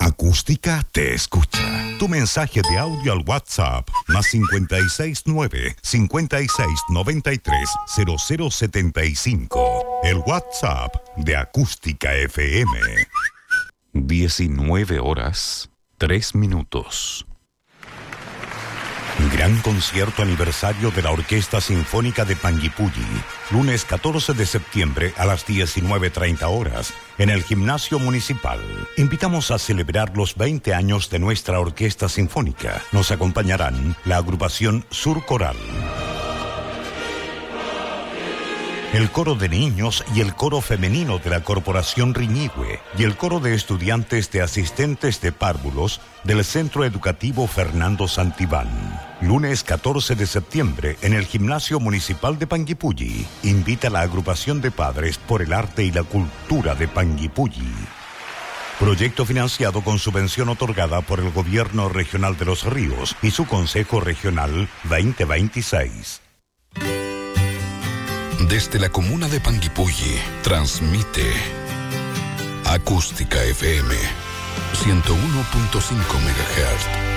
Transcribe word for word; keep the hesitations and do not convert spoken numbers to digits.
Acústica te escucha. Tu mensaje de audio al WhatsApp más cincuenta y seis nueve, cincuenta y seis noventa y tres, cero cero setenta y cinco. El WhatsApp de Acústica F M. diecinueve horas, tres minutos. Gran concierto aniversario de la Orquesta Sinfónica de Panguipulli. Lunes catorce de septiembre a las diecinueve treinta horas en el Gimnasio Municipal. Invitamos a celebrar los veinte años de nuestra Orquesta Sinfónica. Nos acompañarán la agrupación Sur Coral, el coro de niños y el coro femenino de la Corporación Riñihue y el coro de estudiantes de asistentes de párvulos del Centro Educativo Fernando Santibán. Lunes catorce de septiembre en el Gimnasio Municipal de Panguipulli. Invita a la agrupación de padres por el arte y la cultura de Panguipulli. Proyecto financiado con subvención otorgada por el Gobierno Regional de Los Ríos y su Consejo Regional veinte veintiséis. Desde la comuna de Panguipulli, transmite Acústica F M ciento uno punto cinco megahertz.